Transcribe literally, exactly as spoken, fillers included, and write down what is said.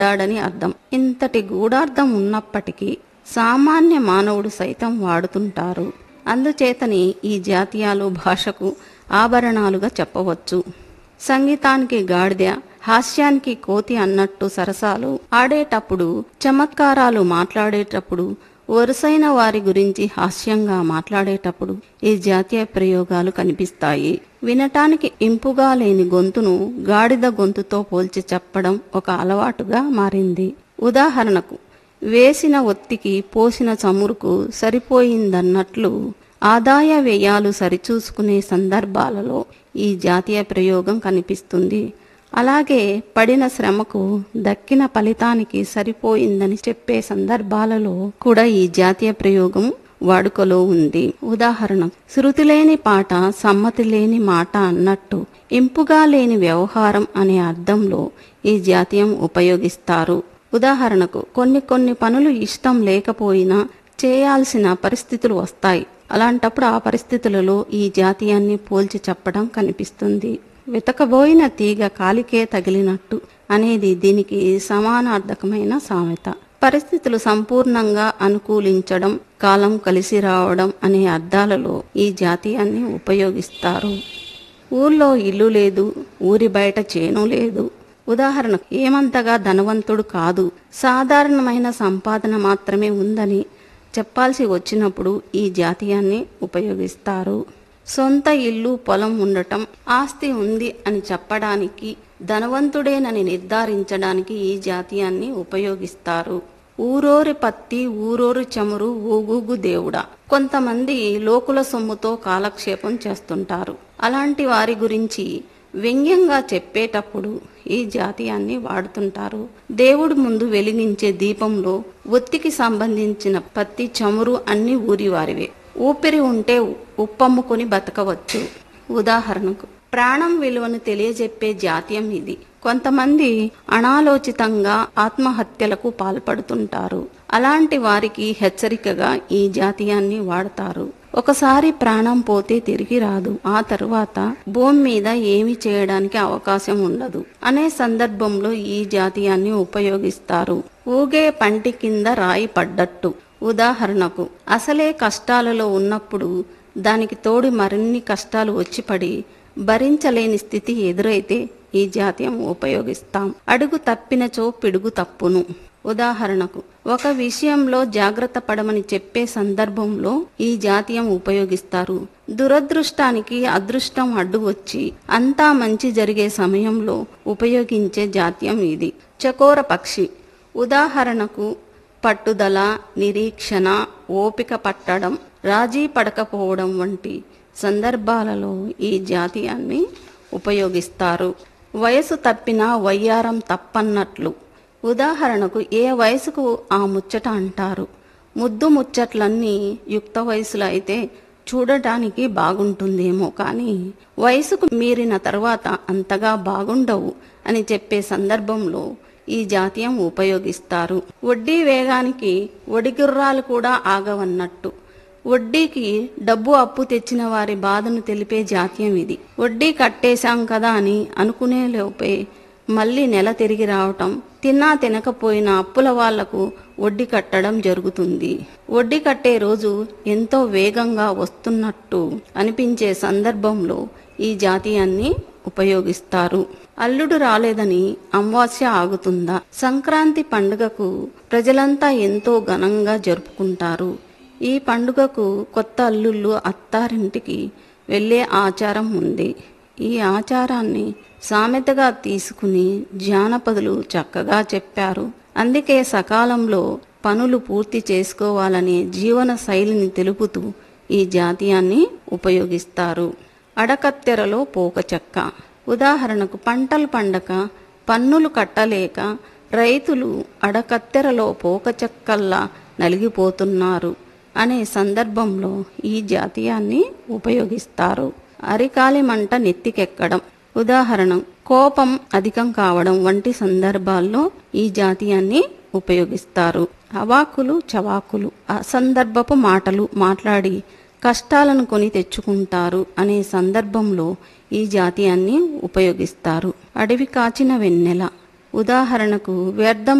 పడ్డాడని అర్థం. ఇంతటి గూఢార్థం ఉన్నప్పటికీ సామాన్య మానవుడు సైతం వాడుతుంటారు. అందుచేతని ఈ జాతీయాలు భాషకు ఆభరణాలుగా చెప్పవచ్చు. సంగీతానికి గాడిద, హాస్యానికి కోతి అన్నట్టు సరసాలు ఆడేటప్పుడు, చమత్కారాలు మాట్లాడేటప్పుడు, వరుసైన వారి గురించి హాస్యంగా మాట్లాడేటప్పుడు ఈ జాతీయ ప్రయోగాలు కనిపిస్తాయి. వినటానికి ఇంపుగా లేని గొంతును గాడిద గొంతుతో పోల్చి చెప్పడం ఒక అలవాటుగా మారింది. ఉదాహరణకు, వేసిన ఒత్తికి పోసిన చమురుకు సరిపోయిందన్నట్లు ఆదాయ వ్యయాలు సరిచూసుకునే సందర్భాలలో ఈ జాతీయ ప్రయోగం కనిపిస్తుంది. అలాగే పడిన శ్రమకు దక్కిన ఫలితానికి సరిపోయిందని చెప్పే సందర్భాలలో కూడా ఈ జాతీయ ప్రయోగం వాడుకలో ఉంది. ఉదాహరణ, శృతి లేని పాట సమ్మతి లేని మాట అన్నట్టు ఇంపుగా లేని వ్యవహారం అనే అర్థంలో ఈ జాతీయం ఉపయోగిస్తారు. ఉదాహరణకు, కొన్ని కొన్ని పనులు ఇష్టం లేకపోయినా చేయాల్సిన పరిస్థితులు వస్తాయి. అలాంటప్పుడు ఆ పరిస్థితులలో ఈ జాతీయాన్ని పోల్చి చెప్పడం కనిపిస్తుంది. వెతకబోయిన తీగ కాలికే తగిలినట్టు అనేది దీనికి సమానార్థకమైన సామెత. పరిస్థితులు సంపూర్ణంగా అనుకూలించడం, కాలం కలిసి రావడం అనే అర్థాలలో ఈ జాతీయాన్ని ఉపయోగిస్తారు. ఊళ్ళో ఇల్లు లేదు, ఊరి బయట చేను లేదు. ఉదాహరణకు, ఏమంతగా ధనవంతుడు కాదు, సాధారణమైన సంపాదన మాత్రమే ఉందని చెప్పాల్సి వచ్చినప్పుడు ఈ జాతీయాన్ని ఉపయోగిస్తారు. సొంత ఇల్లు, పొలం ఉండటం, ఆస్తి ఉంది అని చెప్పడానికి, ధనవంతుడేనని నిర్ధారించడానికి ఈ జాతీయాన్ని ఉపయోగిస్తారు. ఊరోరి పత్తి ఊరోరి చమురు ఊగూగు దేవుడా. కొంతమంది లోకుల సొమ్ముతో కాలక్షేపం చేస్తుంటారు. అలాంటి వారి గురించి వ్యంగ్యంగా చెప్పేటప్పుడు ఈ జాతీయాన్ని వాడుతుంటారు. దేవుడి ముందు వెలిగించే దీపంలో ఒత్తికి సంబంధించిన పత్తి, చమురు అన్ని ఊరివారివే. ఊపిరి ఉంటే ఉప్పమ్ముకొని బతకవచ్చు. ఉదాహరణకు, ప్రాణం విలువను తెలియజెప్పే జాతీయం ఇది. కొంతమంది అనాలోచితంగా ఆత్మహత్యలకు పాల్పడుతుంటారు. అలాంటి వారికి హెచ్చరికగా ఈ జాతీయాన్ని వాడతారు. ఒకసారి ప్రాణం పోతే తిరిగి రాదు, ఆ తరువాత భూమి మీద ఏమి చేయడానికి అవకాశం ఉండదు అనే సందర్భంలో ఈ జాతీయాన్ని ఉపయోగిస్తారు. ఊగే పంటి కింద రాయి పడ్డట్టు. ఉదాహరణకు, అసలే కష్టాలలో ఉన్నప్పుడు దానికి తోడు మరిన్ని కష్టాలు వచ్చి పడి భరించలేని స్థితి ఎదురైతే ఈ జాతీయం ఉపయోగిస్తాం. అడుగు తప్పినచో పిడుగు తప్పును. ఉదాహరణకు, ఒక విషయంలో జాగ్రత్త పడమని చెప్పే సందర్భంలో ఈ జాతీయం ఉపయోగిస్తారు. దురదృష్టానికి అదృష్టం అడ్డు వచ్చి అంతా మంచి జరిగే సమయంలో ఉపయోగించే జాతీయం ఇది. చకోర పక్షి. ఉదాహరణకు, పట్టుదల, నిరీక్షణ, ఓపిక పట్టడం, రాజీ పడకపోవడం వంటి సందర్భాలలో ఈ జాతీయాన్ని ఉపయోగిస్తారు. వయసు తప్పినా వయ్యారం తప్పన్నట్లు. ఉదాహరణకు, ఏ వయసుకు ఆ ముచ్చట అంటారు. ముద్దు ముచ్చట్లన్నీ యుక్త వయసులో అయితే చూడటానికి బాగుంటుందేమో, కానీ వయసుకు మీరిన తర్వాత అంతగా బాగుండవు అని చెప్పే సందర్భంలో ఈ జాతీయం ఉపయోగిస్తారు. వడ్డీ వేగానికి ఒడిగుర్రాలు కూడా ఆగవన్నట్టు. వడ్డీకి డబ్బు అప్పు తెచ్చిన వారి బాధను తెలిపే జాతీయం ఇది. వడ్డీ కట్టేశాం కదా అని అనుకునే లోపే మళ్ళీ నెల తిరిగి రావటం, తిన్నా తినకపోయినా అప్పుల వాళ్లకు వడ్డీ కట్టడం జరుగుతుంది. వడ్డీ కట్టే రోజు ఎంతో వేగంగా వస్తున్నట్టు అనిపించే సందర్భంలో ఈ జాతీయాన్ని ఉపయోగిస్తారు. అల్లుడు రాలేదని అమావాస్య ఆగుతుందా. సంక్రాంతి పండుగకు ప్రజలంతా ఎంతో ఘనంగా జరుపుకుంటారు. ఈ పండుగకు కొత్త అల్లుళ్ళు అత్తారింటికి వెళ్ళే ఆచారం ఉంది. ఈ ఆచారాన్ని సామెతగా తీసుకుని జానపదులు చక్కగా చెప్పారు. అందుకే సకాలంలో పనులు పూర్తి చేసుకోవాలనే జీవన శైలిని తెలుపుతూ ఈ జాతీయాన్ని ఉపయోగిస్తారు. అడకత్తెరలో పోకచెక్క. ఉదాహరణకు, పంటలు పండక పన్నులు కట్టలేక రైతులు అడకత్తెరలో పోకచెక్కల్లా నలిగిపోతున్నారు అనే సందర్భంలో ఈ జాతీయాన్ని ఉపయోగిస్తారు. అరికాలి మంట నెత్తికెక్కడం. ఉదాహరణ, కోపం అధికం కావడం వంటి సందర్భాల్లో ఈ జాతీయాన్ని ఉపయోగిస్తారు. అవాకులు చవాకులు. అసందర్భపు మాటలు మాట్లాడి కష్టాలను కొని తెచ్చుకుంటారు అనే సందర్భంలో ఈ జాతీయాన్ని ఉపయోగిస్తారు. అడవి కాచిన వెన్నెల. ఉదాహరణకు వ్యర్థం